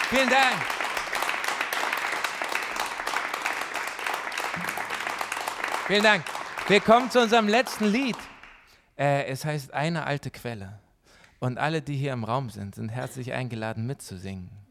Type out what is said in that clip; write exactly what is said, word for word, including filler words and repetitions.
Vielen Dank. Vielen Dank. Wir kommen zu unserem letzten Lied. Äh, es heißt Eine alte Quelle. Und alle, die hier im Raum sind, sind herzlich eingeladen mitzusingen.